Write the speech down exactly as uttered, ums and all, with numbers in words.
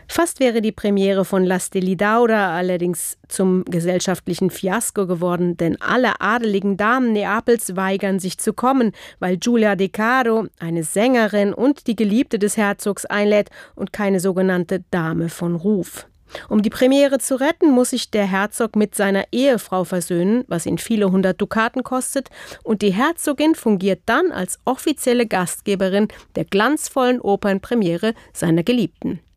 Fast wäre die Premiere von La Stelidaura allerdings zum gesellschaftlichen Fiasko geworden, denn alle adeligen Damen Neapels weigern sich zu kommen, weil Giulia De Caro, eine Sängerin und die Geliebte des Herzogs, einlädt und keine sogenannte Dame von Ruf. Um die Premiere zu retten, muss sich der Herzog mit seiner Ehefrau versöhnen, was ihn viele hundert Dukaten kostet, und die Herzogin fungiert dann als offizielle Gastgeberin der glanzvollen Opernpremiere seiner Geliebten.